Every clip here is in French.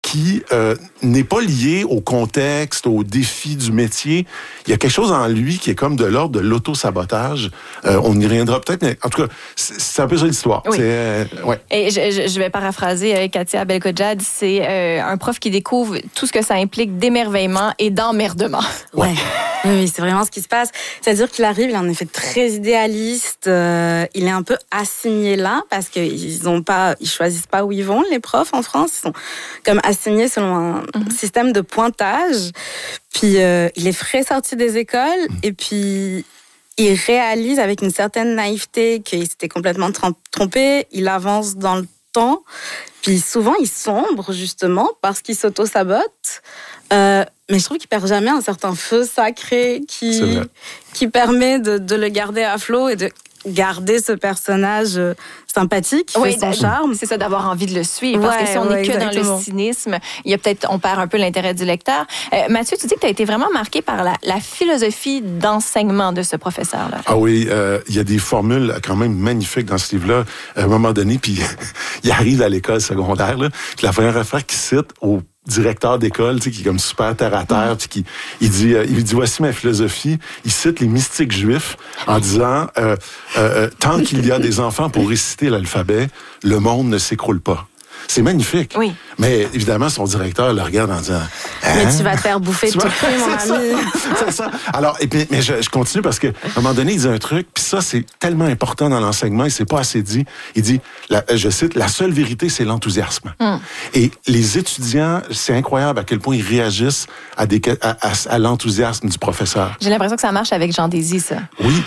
qui n'est pas lié au contexte, au défi du métier. Il y a quelque chose en lui qui est comme de l'ordre de l'auto-sabotage. On y reviendra peut-être, mais en tout cas, c'est un peu ça l'histoire. Oui. Ouais. Et je vais paraphraser Katia Belkhodja, c'est un prof qui découvre tout ce que ça implique d'émerveillement et d'emmerdement. Ouais. Oui, c'est vraiment ce qui se passe. C'est-à-dire qu'il arrive, il est en effet très idéaliste, il est un peu assigné là, parce qu'ils choisissent pas où ils vont, les profs en France, ils sont comme assignés selon un système de pointage. Puis il est frais sorti des écoles, et puis il réalise avec une certaine naïveté qu'il s'était complètement trompé, il avance dans le temps, puis souvent il sombre justement parce qu'il s'auto-sabote. Mais je trouve qu'il perd jamais un certain feu sacré qui permet de le garder à flot et de garder ce personnage sympathique, qui fait son charme. C'est ça, d'avoir envie de le suivre. Parce que si on n'est que dans le cynisme, on perd un peu l'intérêt du lecteur. Mathieu, tu dis que tu as été vraiment marqué par la philosophie d'enseignement de ce professeur-là. Ah oui, il y a des formules quand même magnifiques dans ce livre-là. À un moment donné, puis il arrive à l'école secondaire, là, puis la première affaire qu'il cite au directeur d'école, tu sais, qui est comme super terre à terre, puis il lui dit voici ma philosophie. Il cite les mystiques juifs en disant tant qu'il y a des enfants pour réciter l'alphabet, le monde ne s'écroule pas. C'est magnifique. Oui. Mais évidemment, son directeur le regarde en disant mais tu vas te faire bouffer tout cru, mon ami. C'est ça. Alors, mais je continue parce qu'à un moment donné, il dit un truc, puis ça, c'est tellement important dans l'enseignement, et c'est pas assez dit. Il dit, je cite, la seule vérité, c'est l'enthousiasme. Et les étudiants, c'est incroyable à quel point ils réagissent à l'enthousiasme du professeur. J'ai l'impression que ça marche avec Jean Désy, ça. Oui.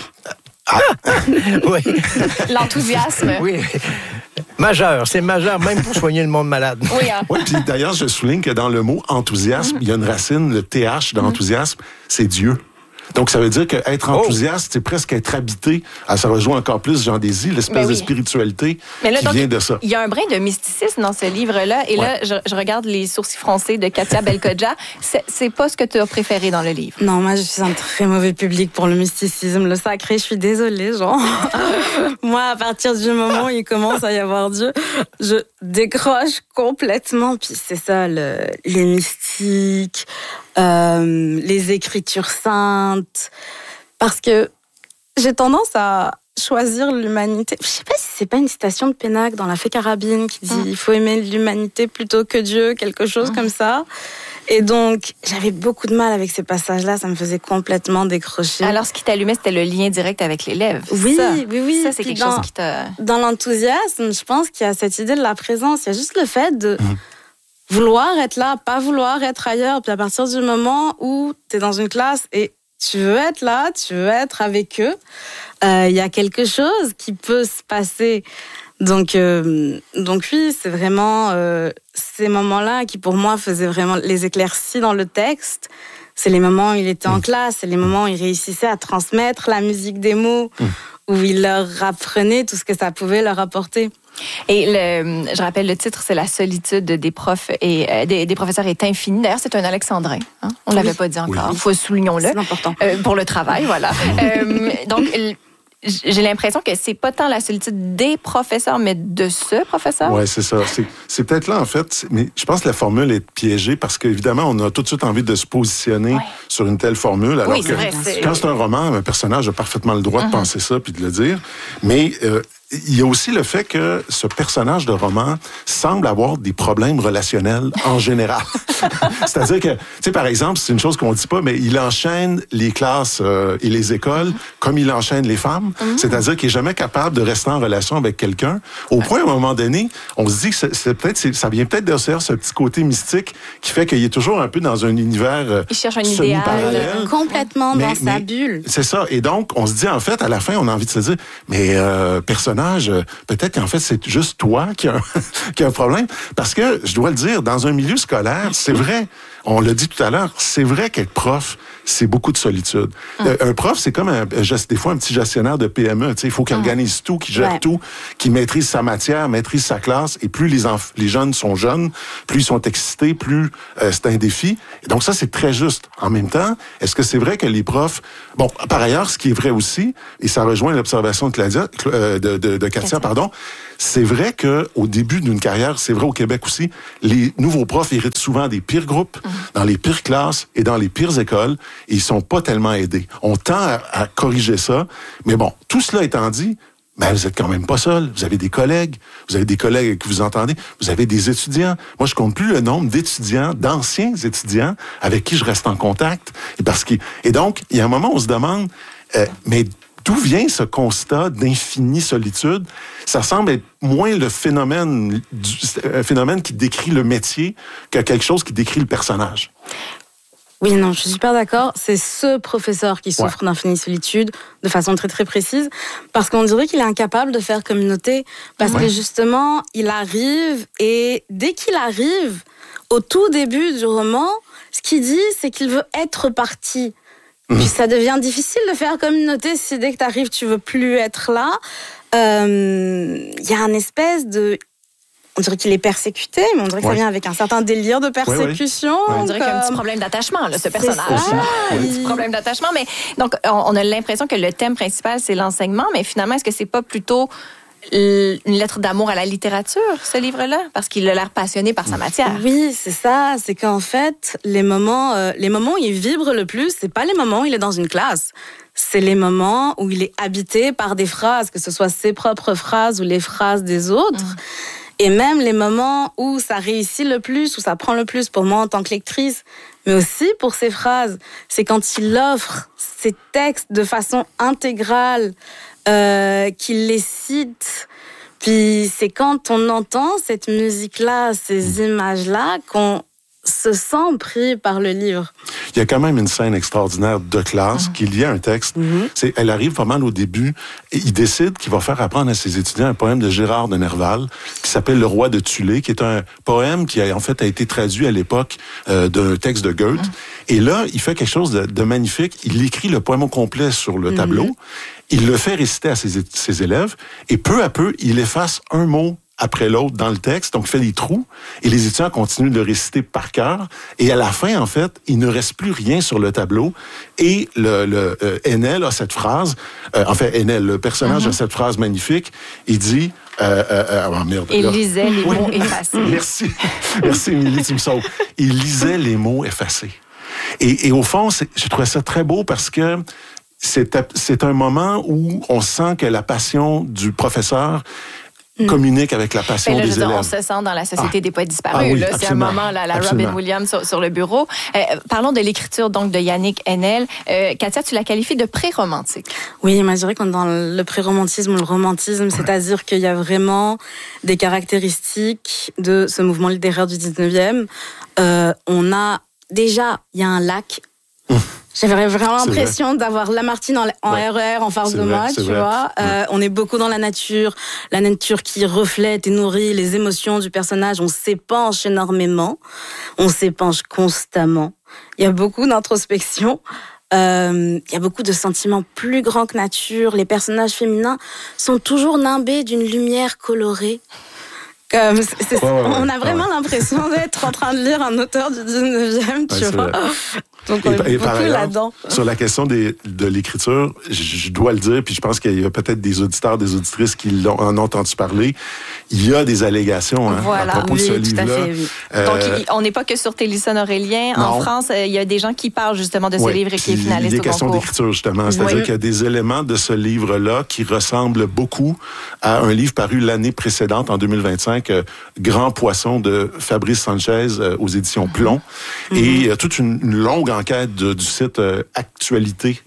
Oui. L'enthousiasme. Oui. Majeur, c'est majeur, même pour soigner le monde malade. Oui, hein. Oui, puis d'ailleurs, je souligne que dans le mot enthousiasme, il y a une racine, le TH d'enthousiasme, c'est Dieu. Donc, ça veut dire qu'être enthousiaste, c'est presque être habité. Ça rejoint encore plus Jean Désy, l'espèce de spiritualité qui vient de ça. Il y a un brin de mysticisme dans ce livre-là. Et là, je regarde les sourcils froncés de Katia Belkhodja. C'est pas ce que tu as préféré dans le livre. Non, moi, je suis un très mauvais public pour le mysticisme. Le sacré, je suis désolée, genre. Moi, à partir du moment où il commence à y avoir Dieu, je décroche complètement. Puis c'est ça, les mystiques, les écritures saintes, parce que j'ai tendance à choisir l'humanité. Je sais pas si c'est pas une citation de Pénac dans La Fée Carabine qui dit il faut aimer l'humanité plutôt que Dieu, quelque chose comme ça. Et donc, j'avais beaucoup de mal avec ces passages-là, ça me faisait complètement décrocher. Alors, ce qui t'allumait, c'était le lien direct avec l'élève. Oui. Ça, c'est quelque chose qui t'a... Dans l'enthousiasme, je pense qu'il y a cette idée de la présence. Il y a juste le fait de vouloir être là, pas vouloir être ailleurs. Puis à partir du moment où tu es dans une classe et tu veux être là, tu veux être avec eux, il y a quelque chose qui peut se passer. Donc oui, c'est vraiment ces moments-là qui, pour moi, faisaient vraiment les éclaircies dans le texte. C'est les moments où il était en classe, c'est les moments où il réussissait à transmettre la musique des mots, où il leur apprenait tout ce que ça pouvait leur apporter. Et je rappelle, le titre, c'est La solitude des profs et des professeurs est infinie. D'ailleurs, c'est un alexandrin. Hein? On ne l'avait pas dit encore. Il faut soulignons-le. C'est important. Pour le travail, voilà. Donc, j'ai l'impression que c'est pas tant la solitude des professeurs, mais de ce professeur. Oui, c'est ça. C'est peut-être là, en fait. Mais je pense que la formule est piégée parce qu'évidemment, on a tout de suite envie de se positionner sur une telle formule. Alors que quand c'est un roman, un personnage a parfaitement le droit de penser ça puis de le dire. Mais il y a aussi le fait que ce personnage de roman semble avoir des problèmes relationnels en général. C'est-à-dire que, tu sais, par exemple, c'est une chose qu'on dit pas, mais il enchaîne les classes et les écoles comme il enchaîne les femmes. C'est-à-dire qu'il est jamais capable de rester en relation avec quelqu'un. Au point, à un moment donné, on se dit que ça vient peut-être de ce petit côté mystique qui fait qu'il est toujours un peu dans un univers il cherche un idéal. Complètement dans sa bulle. C'est ça. Et donc, on se dit, en fait, à la fin, on a envie de se dire, mais personnage, peut-être qu'en fait, c'est juste toi qui a un problème. Parce que, je dois le dire, dans un milieu scolaire, c'est vrai, on l'a dit tout à l'heure, c'est vrai qu'être prof, c'est beaucoup de solitude. Un prof, c'est comme des fois un petit gestionnaire de PME. Il faut qu'il organise tout, qu'il gère tout, qu'il maîtrise sa matière, maîtrise sa classe. Et plus les jeunes sont jeunes, plus ils sont excités, plus c'est un défi. Et donc ça, c'est très juste. En même temps, est-ce que c'est vrai que les profs... Bon, par ailleurs, ce qui est vrai aussi, et ça rejoint l'observation de Katia, pardon, c'est vrai qu'au début d'une carrière, c'est vrai au Québec aussi, les nouveaux profs héritent souvent des pires groupes, dans les pires classes et dans les pires écoles, et ils sont pas tellement aidés. On tend à corriger ça, mais bon, tout cela étant dit, ben, vous êtes quand même pas seul. Vous avez des collègues que vous entendez, vous avez des étudiants. Moi, je compte plus le nombre d'étudiants, d'anciens étudiants avec qui je reste en contact. Et donc, il y a un moment où on se demande, mais d'où vient ce constat d'infinie solitude? Ça semble être moins le phénomène qui décrit le métier que quelque chose qui décrit le personnage. Oui, non, je suis super d'accord. C'est ce professeur qui souffre d'infinie solitude de façon très très précise, parce qu'on dirait qu'il est incapable de faire communauté, parce que justement, il arrive, et dès qu'il arrive, au tout début du roman, ce qu'il dit, c'est qu'il veut être parti. Puis ça devient difficile de faire communauté si dès que tu arrives, tu veux plus être là. Il y a une espèce de... On dirait qu'il est persécuté, mais on dirait que ça vient avec un certain délire de persécution. On dirait qu'il y a un petit problème d'attachement, là, ce personnage. Un petit problème d'attachement. Mais donc, on a l'impression que le thème principal, c'est l'enseignement, mais finalement, est-ce que c'est pas plutôt une lettre d'amour à la littérature, ce livre-là? Parce qu'il a l'air passionné par sa matière. Oui, c'est ça. C'est qu'en fait, les moments où il vibre le plus, c'est pas les moments où il est dans une classe. C'est les moments où il est habité par des phrases, que ce soit ses propres phrases ou les phrases des autres. Et même les moments où ça réussit le plus, où ça prend le plus pour moi en tant que lectrice, mais aussi pour ses phrases, c'est quand il offre ses textes de façon intégrale, qu'il les cite. Puis c'est quand on entend cette musique-là, ces images-là, qu'on se sent pris par le livre. Il y a quand même une scène extraordinaire de classe, qu'il y a un texte. Elle arrive pas mal au début, et il décide qu'il va faire apprendre à ses étudiants un poème de Gérard de Nerval, qui s'appelle Le Roi de Thulé, qui est un poème qui a été traduit à l'époque d'un texte de Goethe. Et là, il fait quelque chose de magnifique. Il écrit le poème au complet sur le tableau. Il le fait réciter à ses élèves, et peu à peu, il efface un mot après l'autre dans le texte, donc fait des trous, et les étudiants continuent de le réciter par cœur, et à la fin, en fait, il ne reste plus rien sur le tableau, et Enel a cette phrase, Enel, le personnage a cette phrase magnifique, il dit... Il lisait les mots effacés. Merci Émilie, tu me sauves. Il lisait les mots effacés. Et au fond, je trouvais ça très beau parce que c'est un moment où on sent que la passion du professeur communique avec la passion des élèves. On se sent dans la Société des poètes disparus. Là, c'est un moment, la Robin Williams sur le bureau. Parlons de l'écriture donc de Yannick Enel. Katia, tu la qualifies de pré-romantique. Oui, moi je dirais qu'on est dans le pré-romantisme ou le romantisme, c'est-à-dire qu'il y a vraiment des caractéristiques de ce mouvement littéraire du 19e. On a déjà, il y a un lac. J'avais vraiment l'impression d'avoir Lamartine en RER en face de moi, tu vois. On est beaucoup dans la nature qui reflète et nourrit les émotions du personnage. On s'épanche énormément, on s'épanche constamment. Il y a beaucoup d'introspection. Il y a beaucoup de sentiments plus grands que nature. Les personnages féminins sont toujours nimbés d'une lumière colorée. On a vraiment l'impression d'être en train de lire un auteur du 19e, tu vois. Donc on est beaucoup là-dedans. Sur la question de l'écriture, je dois le dire, puis je pense qu'il y a peut-être des auditeurs, des auditrices qui en ont entendu parler. Il y a des allégations à propos de ce livre-là. Donc on n'est pas que sur Télison Aurélien. Non. En France, il y a des gens qui parlent justement de ce livre et qui est finaliste au concours. Il y a des questions d'écriture, justement. C'est-à-dire qu'il y a des éléments de ce livre-là qui ressemblent beaucoup à un livre paru l'année précédente, en 2025, Grand Poisson de Fabrice Sanchez aux éditions Plomb. Et toute une longue enquête du site Actualité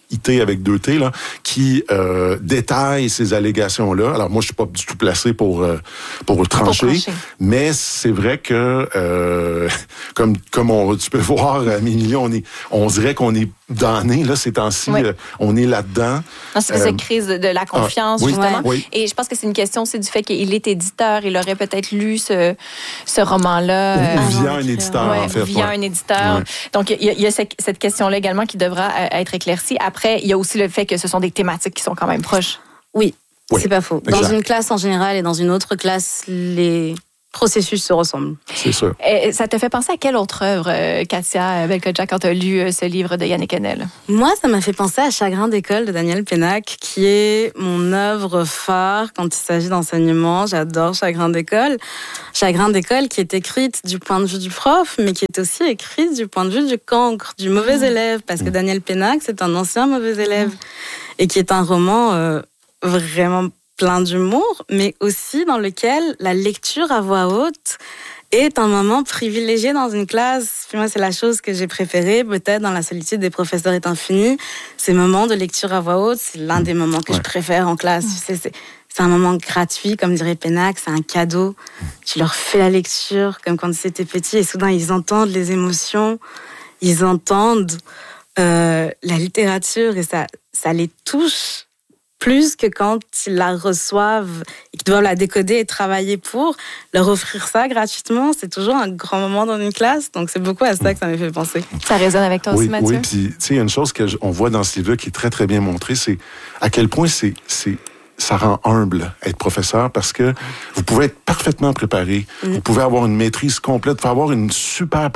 IT avec 2 T, là, qui détaille ces allégations-là. Alors moi, je suis pas du tout placé pour trancher, mais c'est vrai que comme tu peux voir, Amélie, on dirait qu'on est damné là ces temps-ci. On est là-dedans. Non, c'est cette crise de la confiance, justement. Oui. Et je pense que c'est une question aussi du fait qu'il est éditeur. Il aurait peut-être lu ce roman-là. Via un éditeur, en fait. Via un éditeur. Ouais. Donc, il y a cette question-là également qui devra être éclaircie. Après, il y a aussi le fait que ce sont des thématiques qui sont quand même proches. Oui. C'est pas faux. Dans une classe en général et dans une autre classe, les processus se ressemblent. C'est sûr. Et ça te fait penser à quelle autre œuvre, Katia Belkhodja, quand tu as lu ce livre de Yannick Enel? Moi, ça m'a fait penser à Chagrin d'école de Daniel Pénac, qui est mon œuvre phare quand il s'agit d'enseignement. J'adore Chagrin d'école. Chagrin d'école qui est écrite du point de vue du prof, mais qui est aussi écrite du point de vue du cancre, du mauvais élève, parce que Daniel Pénac, c'est un ancien mauvais élève, et qui est un roman vraiment plein d'humour, mais aussi dans lequel la lecture à voix haute est un moment privilégié dans une classe. Puis moi, c'est la chose que j'ai préférée, peut-être dans La solitude des professeurs est infinie. Ces moments de lecture à voix haute, c'est l'un des moments que je préfère en classe. Tu sais, c'est un moment gratuit, comme dirait Pénac, c'est un cadeau. Tu leur fais la lecture, comme quand c'était petit, et soudain, ils entendent les émotions, ils entendent la littérature, et ça les touche plus que quand ils la reçoivent et qu'ils doivent la décoder et travailler pour. Leur offrir ça gratuitement, c'est toujours un grand moment dans une classe. Donc, c'est beaucoup à ça que ça m'a fait penser. Ça résonne avec toi aussi, Mathieu? Oui, puis, tu sais, il y a une chose qu'on voit dans ce livre-là qui est très, très bien montrée, c'est à quel point ça rend humble être professeur, parce que vous pouvez être parfaitement préparé, vous pouvez avoir une maîtrise complète, vous pouvez avoir une super,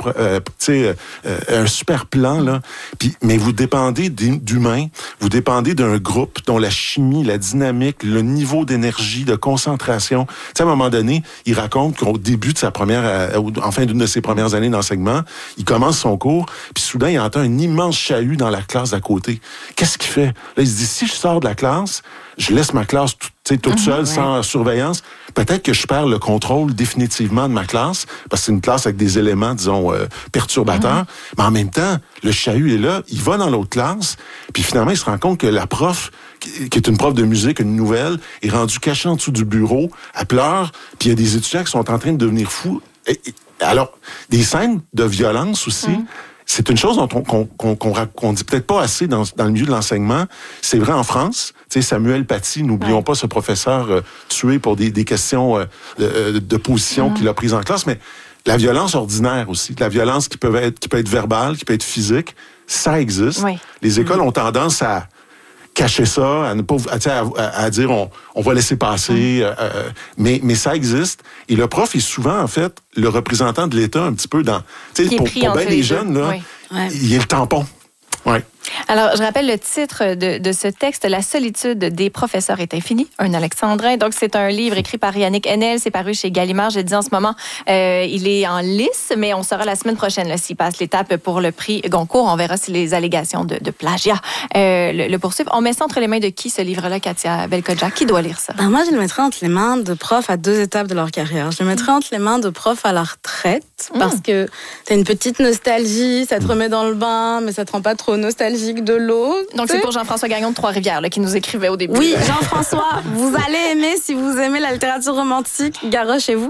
un super plan là. Puis, mais vous dépendez d'humains, vous dépendez d'un groupe dont la chimie, la dynamique, le niveau d'énergie, de concentration. Tu sais, à un moment donné, il raconte qu'au début de sa enfin d'une de ses premières années d'enseignement, il commence son cours, puis soudain il entend un immense chahut dans la classe d'à côté. Qu'est-ce qu'il fait? Là, il se dit, si je sors de la classe, je laisse ma classe toute seule, sans surveillance, peut-être que je perds le contrôle définitivement de ma classe, parce que c'est une classe avec des éléments, disons, perturbateurs. Mais en même temps, le chahut est là, il va dans l'autre classe, puis finalement, il se rend compte que la prof, qui est une prof de musique, une nouvelle, est rendue cachée en dessous du bureau, elle pleure, puis il y a des étudiants qui sont en train de devenir fous. Alors, des scènes de violence aussi, c'est une chose qu'on dit peut-être pas assez dans le milieu de l'enseignement. C'est vrai en France. Tu sais, Samuel Paty, n'oublions pas ce professeur tué pour des questions de position qu'il a prises en classe, mais la violence ordinaire aussi, la violence qui peut être verbale, qui peut être physique, ça existe. Oui. Les écoles ont tendance à cacher ça, à ne pas, à dire on va laisser passer, mais ça existe. Et le prof est souvent en fait le représentant de l'État un petit peu dans, tu sais, pour bien les jeunes là, il est le tampon. Ouais. Alors, je rappelle le titre de ce texte, La solitude des professeurs est infinie, un alexandrin. Donc, c'est un livre écrit par Yannick Enel, c'est paru chez Gallimard. Je dis en ce moment, il est en lice, mais on saura la semaine prochaine là, s'il passe l'étape pour le prix Goncourt. On verra si les allégations de plagiat le poursuivent. On met ça entre les mains de qui, ce livre-là, Katia Belkhodja? Qui doit lire ça? Ben, moi, je le mettrais entre les mains de profs à 2 étapes de leur carrière. Je le mettrais entre les mains de profs à la retraite, parce que t'as une petite nostalgie, ça te remet dans le bain, mais ça te rend pas trop nostalgique de l'eau. Donc, c'est pour Jean-François Gagnon de Trois-Rivières là, qui nous écrivait au début. Oui, Jean-François, vous allez aimer, si vous aimez la littérature romantique, garochez-vous.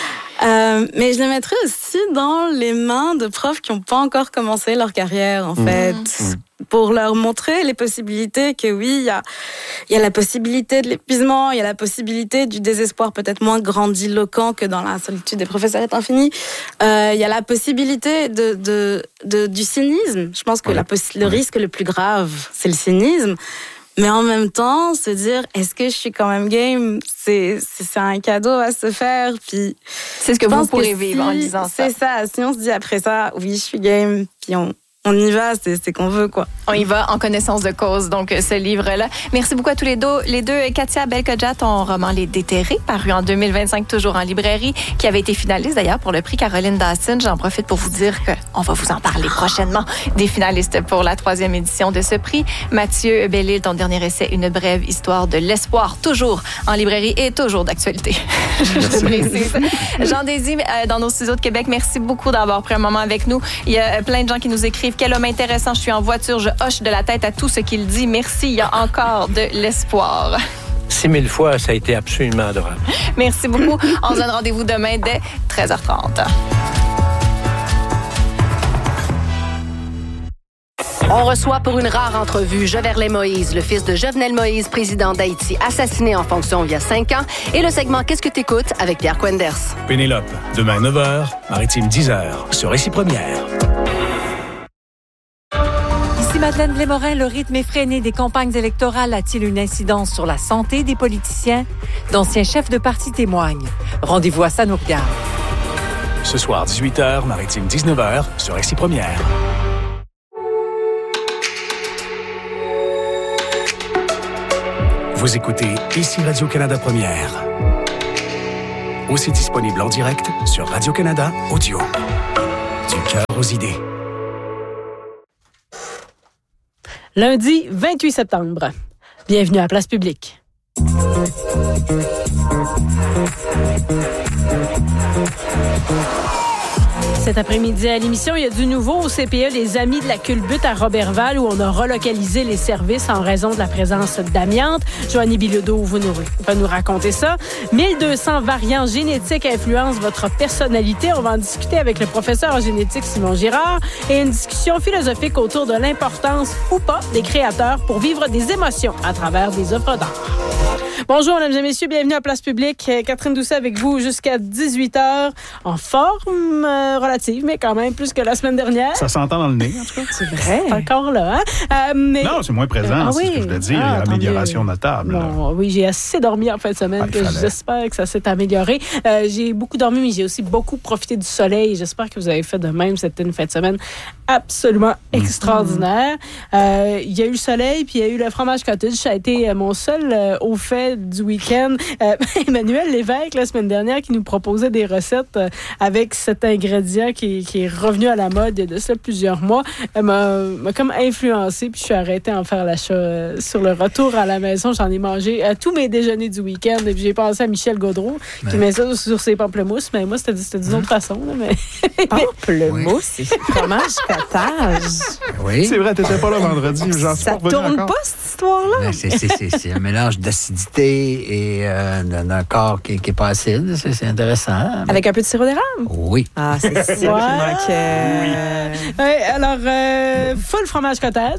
Mais je le mettrais aussi dans les mains de profs qui n'ont pas encore commencé leur carrière, en fait. Pour leur montrer les possibilités que oui, il y a la possibilité de l'épuisement, il y a la possibilité du désespoir peut-être moins grandiloquent que dans La solitude des professeurs est infinie. Il y a la possibilité du cynisme. Je pense que le risque le plus grave, c'est le cynisme. Mais en même temps, se dire, est-ce que je suis quand même game? C'est un cadeau à se faire. Puis c'est ce que vous pourrez vivre en lisant ça. C'est ça. Si on se dit après ça, oui, je suis game, puis on y va, c'est qu'on veut, quoi. On y va en connaissance de cause, donc, ce livre-là. Merci beaucoup à tous les deux. Katia Belkhodja, ton roman Les Déterrés, paru en 2025, toujours en librairie, qui avait été finaliste, d'ailleurs, pour le prix Caroline Dawson. J'en profite pour vous dire qu'on va vous en parler prochainement, des finalistes pour la 3e édition de ce prix. Mathieu Bellil, ton dernier essai, Une brève histoire de l'espoir, toujours en librairie et toujours d'actualité. Je précise. Jean Désy, dans nos studios de Québec, merci beaucoup d'avoir pris un moment avec nous. Il y a plein de gens qui nous écrivent: quel homme intéressant, je suis en voiture, je hoche de la tête à tout ce qu'il dit. Merci, il y a encore de l'espoir. 6000 fois, ça a été absolument adorable. Merci beaucoup. On se donne rendez-vous demain dès 13h30. On reçoit pour une rare entrevue Jovenel Moïse, le fils de Jovenel Moïse, président d'Haïti, assassiné en fonction il y a 5 ans, et le segment Qu'est-ce que t'écoutes avec Pierre Quenders. Pénélope, demain 9h, Maritime 10h, sur Récit Première. Ici Madeleine Blémorin, le rythme effréné des campagnes électorales a-t-il une incidence sur la santé des politiciens? D'anciens chefs de parti témoignent. Rendez-vous à ça nous regarde. Ce soir, 18h, Maritime 19h, sur Récit Première. Vous écoutez ici Radio-Canada Première. Aussi disponible en direct sur Radio-Canada Audio. Du cœur aux idées. Lundi 28 septembre. Bienvenue à Place Publique. Cet après-midi à l'émission, il y a du nouveau au CPE, les Amis de la culbute à Robertval, où on a relocalisé les services en raison de la présence d'amiante. Joanie Bilodeau va nous raconter ça. 1200 variants génétiques influencent votre personnalité. On va en discuter avec le professeur en génétique Simon Girard et une discussion philosophique autour de l'importance ou pas des créateurs pour vivre des émotions à travers des œuvres d'art. Bonjour, mesdames et messieurs, bienvenue à Place Publique. Catherine Doucet avec vous jusqu'à 18h. En forme relative, mais quand même plus que la semaine dernière. Ça s'entend dans le nez, en tout cas. C'est vrai. C'est encore là, hein? Non, c'est moins présent, c'est ce que je voulais dire. Il y a une amélioration notable. Bon, oui, j'ai assez dormi en fin de semaine, j'espère que ça s'est amélioré. J'ai beaucoup dormi, mais j'ai aussi beaucoup profité du soleil. J'espère que vous avez fait de même. C'était une fin de semaine absolument extraordinaire. Il y a eu le soleil, puis il y a eu le fromage cottage. Ça a été mon seul au fait du week-end. Emmanuel Lévesque, la semaine dernière, qui nous proposait des recettes avec cet ingrédient qui est revenu à la mode il y a de ça plusieurs mois, m'a comme influencé, puis je suis arrêtée à en faire l'achat sur le retour à la maison. J'en ai mangé à tous mes déjeuners du week-end, et puis j'ai pensé à Michel Gaudreau, qui met ça sur ses pamplemousses, mais moi, c'était d'une autre façon. Là, mais... Pamplemousse, c'est fromage cottage. Oui. C'est vrai, t'étais pas là vendredi. Ça tourne pas, cette histoire-là. C'est un mélange d'acidité et d'un corps qui n'est pas acide. C'est intéressant. Avec un peu de sirop d'érable? Oui. Ah, c'est ça qui manquait. Oui, alors, full fromage cottage.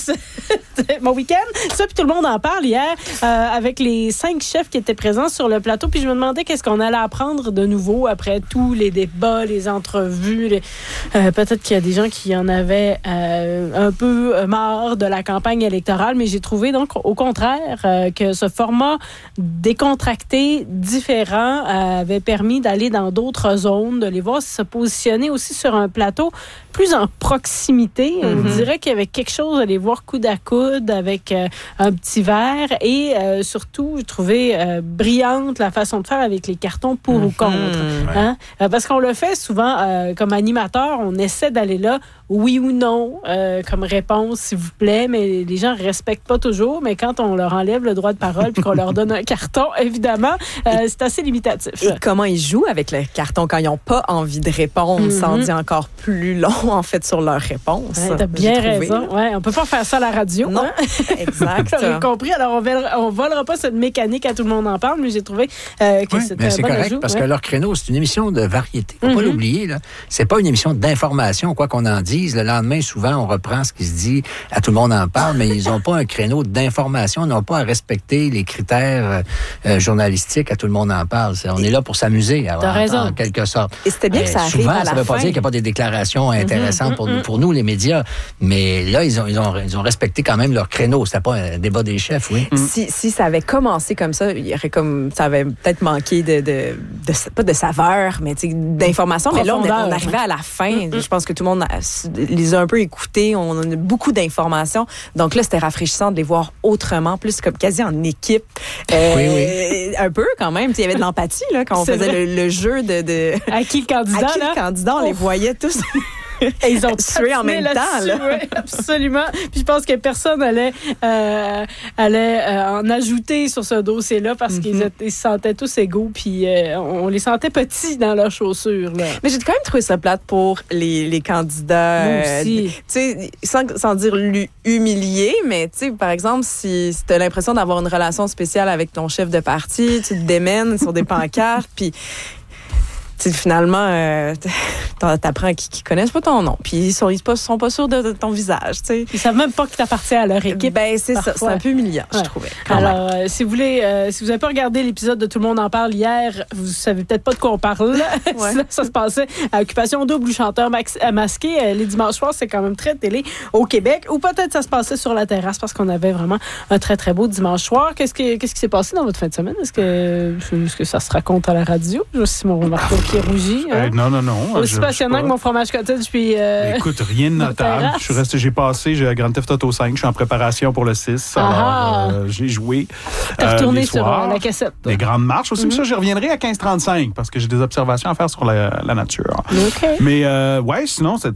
C'était mon week-end. Ça, puis tout le monde en parle hier avec les 5 chefs qui étaient présents sur le plateau. Puis je me demandais qu'est-ce qu'on allait apprendre de nouveau après tous les débats, les entrevues. Peut-être qu'il y a des gens qui en avaient un peu marre de la campagne électorale, mais j'ai trouvé donc au contraire que ce format décontracté, différent, avait permis d'aller dans d'autres zones, de les voir se positionner aussi sur un plateau plus en proximité. On dirait qu'il y avait quelque chose à les voir coude à coude avec un petit verre et surtout, je trouvais brillante la façon de faire avec les cartons pour ou contre. Hein? Parce qu'on le fait souvent comme animateur, on essaie d'aller là, oui ou non, comme réponse, s'il vous plaît, mais les gens ne respectent pas toujours, mais quand on leur enlève le droit de parole puis qu'on leur donne un carton, évidemment, c'est assez limitatif. Et comment ils jouent avec le carton quand ils n'ont pas envie de répondre? Ça en dit encore plus long, en fait, sur leur réponse. Ouais, t'as bien raison. Ouais, on peut pas faire ça à la radio. Non, hein? exact. J'ai compris. Alors, on volera pas cette mécanique à tout le monde en parle, mais j'ai trouvé que c'était un bon correct, ajout. parce que leur créneau, c'est une émission de variété. Faut pas l'oublier, là. C'est pas une émission d'information, quoi qu'on en dise. Le lendemain, souvent, on reprend ce qui se dit, à tout le monde en parle, mais ils ont pas un créneau d'information, ils n'ont pas à respecter les critères journalistiques, à tout le monde en parle. On est là pour s'amuser, en quelque sorte. Et c'était bien que ça arrive souvent, à la ça veut pas fin. dire qu'il n'y a pas des déclarations intéressantes pour nous, les médias, mais là, ils ont respecté quand même leur créneau. C'était pas un débat des chefs, oui. Si ça avait commencé comme ça, il y aurait ça avait peut-être manqué pas de saveur, mais d'informations. Mais là, on arrivait à la fin. Je pense que tout le monde les a un peu écoutés. On a beaucoup d'informations. Donc là, c'était rafraîchissant de les voir autrement, plus comme quasi en équipe. Oui. Un peu quand même. Il y avait de l'empathie là, quand on faisait le jeu de... À qui le candidat, on les voyait tous... Et ils ont tué en même temps. Là. Oui, absolument. Puis je pense que personne allait en ajouter sur ce dossier-là parce qu'ils se sentaient tous égaux, puis on les sentait petits dans leurs chaussures. Là. Mais j'ai quand même trouvé ça plate pour les candidats. Moi aussi. Sans dire humilier, mais par exemple, si tu as l'impression d'avoir une relation spéciale avec ton chef de parti, tu te démènes sur des pancartes, puis finalement, t'apprends qu'ils connaissent pas ton nom, puis ils sont pas sûrs de ton visage. Ils savent même pas que t'appartiens à leur équipe. Ben c'est ça, c'est un peu humiliant, je trouvais. Alors, si vous avez pas regardé l'épisode de Tout le monde en parle hier, vous savez peut-être pas de quoi on parle. Ouais. Ça se passait à Occupation Double ou Chanteur masqué. Les dimanches soirs, c'est quand même très télé au Québec. Ou peut-être ça se passait sur la terrasse parce qu'on avait vraiment un très, très beau dimanche soir. Qu'est-ce qui s'est passé dans votre fin de semaine? Est-ce que ça se raconte à la radio? Je sais si mon Marco qui rougit. Hein? Non. Aussi passionnant que mon fromage cottage. Puis, écoute, rien de notable. J'ai Grand Theft Auto 5. Je suis en préparation pour le 6. Alors, j'ai joué. T'as retourné sur la cassette. Des grandes marches aussi. Ça, je reviendrai à 15h35 parce que j'ai des observations à faire sur la nature. Okay. Mais sinon, c'est